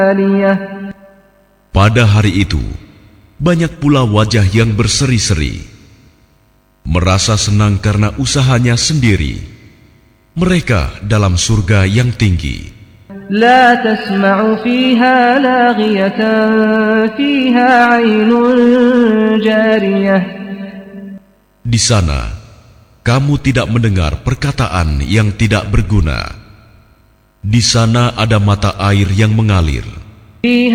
Pada hari itu, banyak pula wajah yang berseri-seri, merasa senang karena usahanya sendiri. Mereka dalam surga yang tinggi. لا تسمع فيها لاغية فيها عين جارية. Di sana, kamu tidak mendengar perkataan yang tidak berguna. Di sana ada mata air yang mengalir.